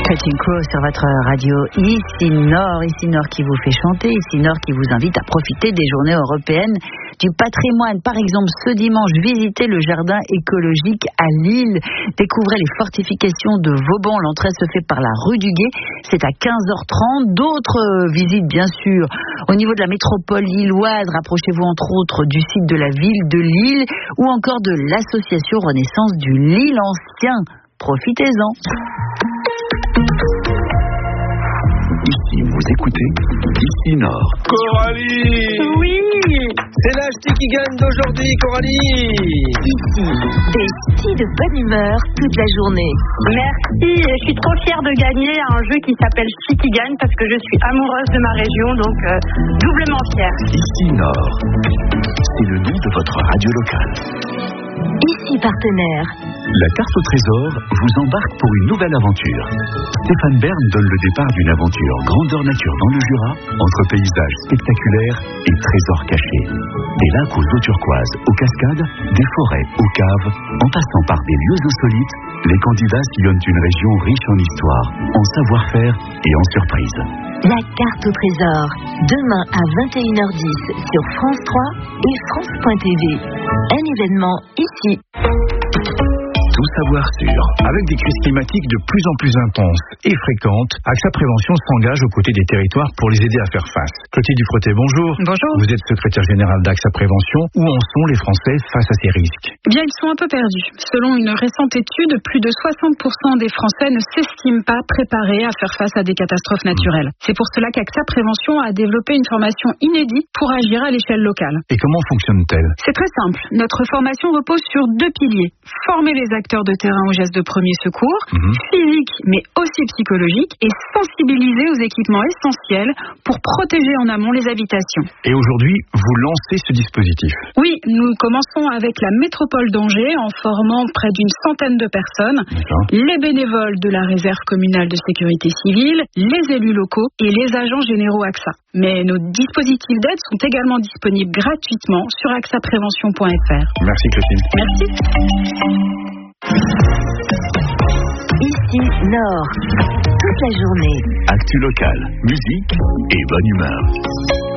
Cutting Crow sur votre radio Ici Nord qui vous fait chanter, Ici Nord qui vous invite à profiter des journées européennes du patrimoine. Par exemple, ce dimanche, visitez le jardin écologique à Lille. Découvrez les fortifications de Vauban. L'entrée se fait par la rue du Guet. C'est à 15h30. D'autres visites, bien sûr, au niveau de la métropole lilloise. Rapprochez-vous entre autres du site de la ville de Lille ou encore de l'association Renaissance du Lille Ancien. Profitez-en. Ici, vous écoutez Ici Nord. Coralie! Oui! C'est l'HT qui gagne d'aujourd'hui, Coralie! Ici, des petits de bonne humeur toute la journée. Merci, je suis trop fière de gagner à un jeu qui s'appelle Chi qui gagne parce que je suis amoureuse de ma région, donc doublement fière. Ici Nord, c'est le nom de votre radio locale. Ici partenaire. La carte au trésor vous embarque pour une nouvelle aventure. Stéphane Bern donne le départ d'une aventure grandeur nature dans le Jura, entre paysages spectaculaires et trésors cachés. Des lacs aux eaux turquoises, aux cascades, des forêts aux caves, en passant par des lieux insolites, les candidats sillonnent une région riche en histoire, en savoir-faire et en surprises. La carte au trésor, demain à 21h10 sur France 3 et France.tv. Un événement ici. Tout savoir sûr. Avec des crises climatiques de plus en plus intenses et fréquentes, AXA Prévention s'engage aux côtés des territoires pour les aider à faire face. Clotilde Dufreté, bonjour. Bonjour. Vous êtes secrétaire générale d'AXA Prévention. Où en sont les Français face à ces risques? Eh bien, ils sont un peu perdus. Selon une récente étude, plus de 60% des Français ne s'estiment pas préparés à faire face à des catastrophes naturelles. C'est pour cela qu'AXA Prévention a développé une formation inédite pour agir à l'échelle locale. Et comment fonctionne-t-elle? C'est très simple. Notre formation repose sur 2 piliers. Former les acteurs de terrain aux gestes de premier secours, physiques mais aussi psychologiques, et sensibiliser aux équipements essentiels pour protéger en amont les habitations. Et aujourd'hui, vous lancez ce dispositif? Oui, nous commençons avec la métropole d'Angers en formant près d'une centaine de personnes, les bénévoles de la réserve communale de sécurité civile, les élus locaux et les agents généraux AXA. Mais nos dispositifs d'aide sont également disponibles gratuitement sur axaprévention.fr. Merci Clotilde. Merci. Ici Nord, toute la journée. Actu locale, musique et bonne humeur.